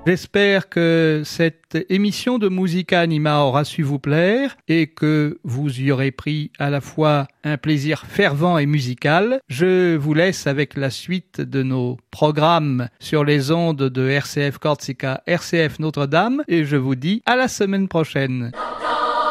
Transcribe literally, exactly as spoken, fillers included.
J'espère que cette émission de Musica Anima aura su vous plaire et que vous y aurez pris à la fois un plaisir fervent et musical. Je vous laisse avec la suite de nos programmes sur les ondes de R C F Corsica, R C F Notre-Dame et je vous dis à la semaine prochaine.